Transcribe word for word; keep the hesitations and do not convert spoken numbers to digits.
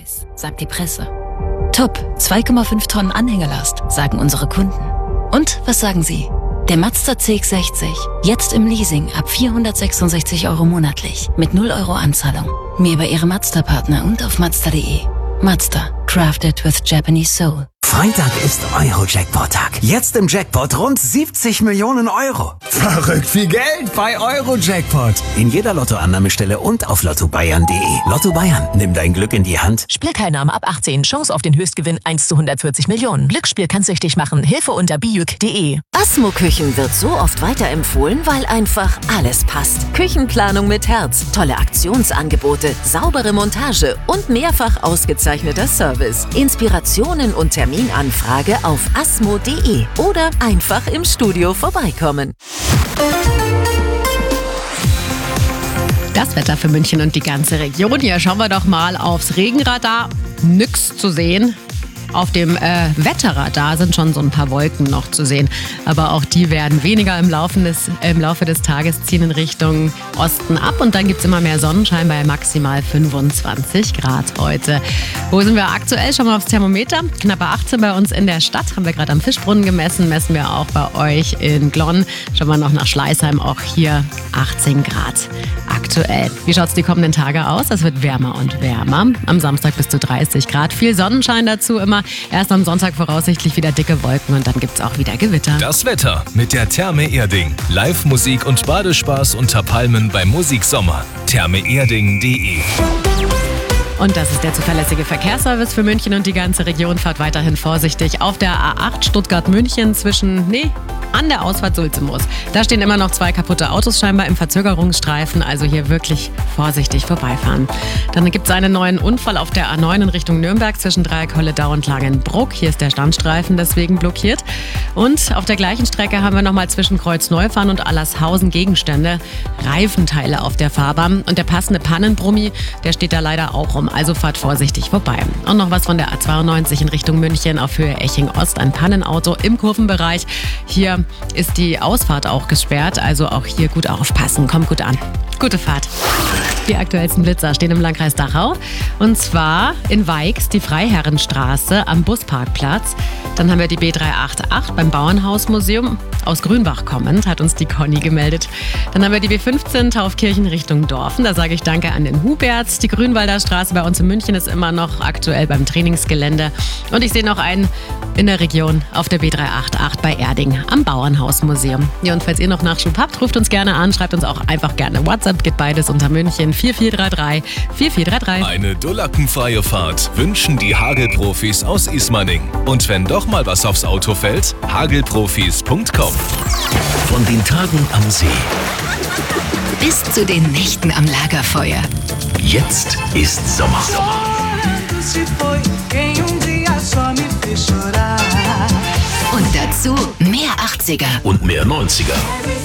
Preis, sagt die Presse. Top, zwei Komma fünf Tonnen Anhängelast, sagen unsere Kunden. Und was sagen Sie? Der Mazda C X sechzig, jetzt im Leasing ab vierhundertsechsundsechzig Euro monatlich, mit null Euro Anzahlung. Mehr über Ihre Mazda-Partner und auf Mazda punkt de. Mazda, crafted with Japanese soul. Freitag ist Euro-Jackpot-Tag. Jetzt im Jackpot rund siebzig Millionen Euro. Verrückt viel Geld bei Euro-Jackpot. In jeder Lottoannahmestelle und auf lotto bayern punkt de. Lotto Bayern, nimm dein Glück in die Hand. Spielteilnahme ab achtzehn. Chance auf den Höchstgewinn eins zu hundertvierzig Millionen. Glücksspiel kann süchtig machen. Hilfe unter bijuk punkt de. Asmo Küchen wird so oft weiterempfohlen, weil einfach alles passt. Küchenplanung mit Herz, tolle Aktionsangebote, saubere Montage und mehrfach ausgezeichneter Service. Inspirationen und Terminanfrage auf asmo punkt de oder einfach im Studio vorbeikommen. Das Wetter für München und die ganze Region. Hier schauen wir doch mal aufs Regenradar. Nix zu sehen. Auf dem äh, Wetterradar sind schon so ein paar Wolken noch zu sehen. Aber auch die werden weniger im Laufe des, im Laufe des Tages, ziehen in Richtung Osten ab. Und dann gibt es immer mehr Sonnenschein bei maximal fünfundzwanzig Grad heute. Wo sind wir aktuell? Schauen wir aufs Thermometer. Knappe achtzehn bei uns in der Stadt. Haben wir gerade am Fischbrunnen gemessen. Messen wir auch bei euch in Glonn. Schauen wir noch nach Schleißheim. Auch hier achtzehn Grad aktuell. Wie schaut es die kommenden Tage aus? Es wird wärmer und wärmer. Am Samstag bis zu dreißig Grad. Viel Sonnenschein dazu immer. Erst am Sonntag voraussichtlich wieder dicke Wolken und dann gibt es auch wieder Gewitter. Das Wetter mit der Therme Erding. Live-Musik und Badespaß unter Palmen beim Musiksommer. therme erding punkt de. Und das ist der zuverlässige Verkehrsservice für München und die ganze Region. Fahrt weiterhin vorsichtig auf der A acht Stuttgart-München zwischen, nee, an der Ausfahrt Sulzemoos. Da stehen immer noch zwei kaputte Autos scheinbar im Verzögerungsstreifen, also hier wirklich vorsichtig vorbeifahren. Dann gibt es einen neuen Unfall auf der A neun in Richtung Nürnberg zwischen Dreieck-Holledau und Langenbruck. Hier ist der Standstreifen deswegen blockiert. Und auf der gleichen Strecke haben wir nochmal zwischen Kreuzneufahren und Allershausen Gegenstände, Reifenteile auf der Fahrbahn. Und der passende Pannenbrummi, der steht da leider auch rum. Also fahrt vorsichtig vorbei. Und noch was von der A zweiundneunzig in Richtung München auf Höhe Eching Ost. Ein Pannenauto im Kurvenbereich. Hier ist die Ausfahrt auch gesperrt. Also auch hier gut aufpassen. Kommt gut an. Gute Fahrt. Die aktuellsten Blitzer stehen im Landkreis Dachau. Und zwar in Weix, die Freiherrenstraße am Busparkplatz. Dann haben wir die B dreihundertachtundachtzig beim Bauernhausmuseum. Aus Grünbach kommend, hat uns die Conny gemeldet. Dann haben wir die B fünfzehn Taufkirchen Richtung Dorfen. Da sage ich danke an den Hubert. Die Grünwalder Straße bei uns in München ist immer noch aktuell beim Trainingsgelände. Und ich sehe noch einen in der Region auf der B dreihundertachtundachtzig bei Erding am Bauernhausmuseum. Ja, und falls ihr noch Nachschub habt, ruft uns gerne an, schreibt uns auch einfach gerne WhatsApp. Geht beides unter München vier vier drei drei vier vier drei drei. Eine dullackenfreie Fahrt wünschen die Hagelprofis aus Ismaning. Und wenn doch mal was aufs Auto fällt, hagelprofis punkt com. Von den Tagen am See Bis zu den Nächten am Lagerfeuer. Jetzt ist Sommer. Und dazu mehr achtziger. Und mehr neunziger.